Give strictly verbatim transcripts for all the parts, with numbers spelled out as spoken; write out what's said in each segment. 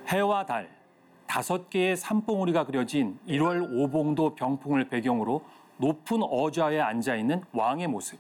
해와 달, 다섯 개의 산봉우리가 그려진 일월 오봉도 병풍을 배경으로 높은 어좌에 앉아있는 왕의 모습.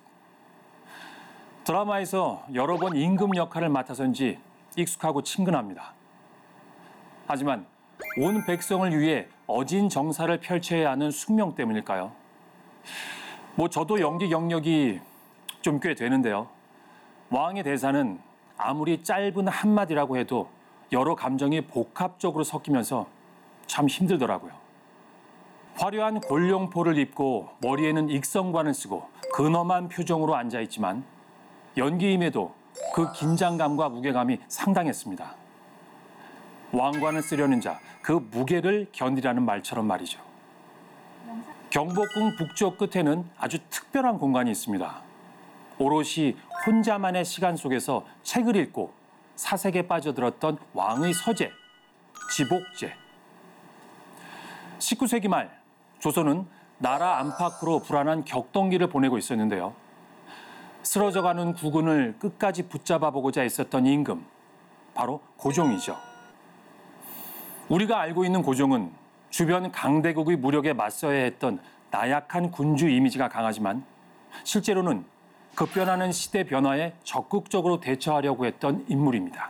드라마에서 여러 번 임금 역할을 맡아서인지 익숙하고 친근합니다. 하지만 온 백성을 위해 어진 정사를 펼쳐야 하는 숙명 때문일까요? 뭐 저도 연기 경력이 좀 꽤 되는데요. 왕의 대사는 아무리 짧은 한마디라고 해도 여러 감정이 복합적으로 섞이면서 참 힘들더라고요. 화려한 골룡포를 입고 머리에는 익성관을 쓰고 근엄한 표정으로 앉아있지만 연기임에도 그 긴장감과 무게감이 상당했습니다. 왕관을 쓰려는 자, 그 무게를 견디라는 말처럼 말이죠. 경복궁 북쪽 끝에는 아주 특별한 공간이 있습니다. 오롯이 혼자만의 시간 속에서 책을 읽고 사색에 빠져들었던 왕의 서재, 지복제. 십구 세기 말 조선은 나라 안팎으로 불안한 격동기를 보내고 있었는데요. 쓰러져가는 국군을 끝까지 붙잡아 보고자 했었던 임금, 바로 고종이죠. 우리가 알고 있는 고종은 주변 강대국의 무력에 맞서야 했던 나약한 군주 이미지가 강하지만 실제로는 급변하는 시대 변화에 적극적으로 대처하려고 했던 인물입니다.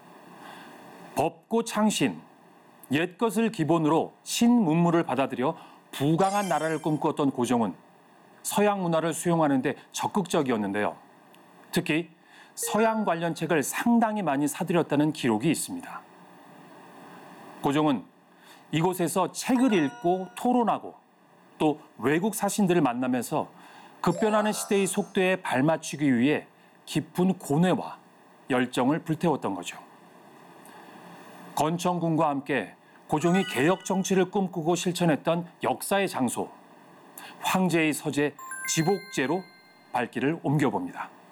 법고 창신, 옛것을 기본으로 신문물을 받아들여 부강한 나라를 꿈꾸었던 고종은 서양 문화를 수용하는 데 적극적이었는데요. 특히 서양 관련 책을 상당히 많이 사들였다는 기록이 있습니다. 고종은 이곳에서 책을 읽고 토론하고 또 외국 사신들을 만나면서 급변하는 시대의 속도에 발맞추기 위해 깊은 고뇌와 열정을 불태웠던 거죠. 건청군과 함께 고종이 개혁 정치를 꿈꾸고 실천했던 역사의 장소, 황제의 서재 지복제로 발길을 옮겨봅니다.